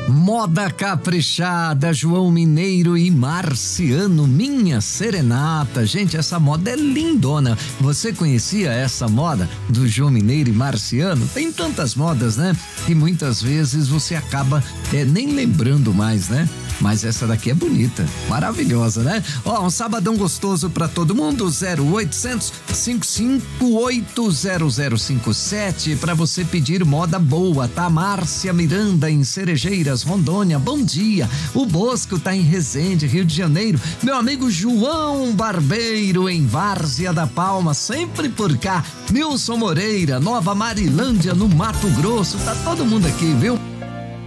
Moda caprichada, João Mineiro e Marciano, Minha Serenata. Gente, essa moda é lindona. Você conhecia essa moda do João Mineiro e Marciano? Tem tantas modas, né? Que muitas vezes você acaba nem lembrando mais, né? Mas essa daqui é bonita, maravilhosa, né? Ó, um sabadão gostoso pra todo mundo, 0800 558 0057 pra você pedir moda boa, tá? Márcia Miranda em Cerejeiras, Rondônia, bom dia. O Bosco tá em Resende, Rio de Janeiro. Meu amigo João Barbeiro em Várzea da Palma, sempre por cá. Nilson Moreira, Nova Marilândia, no Mato Grosso, tá todo mundo aqui, viu?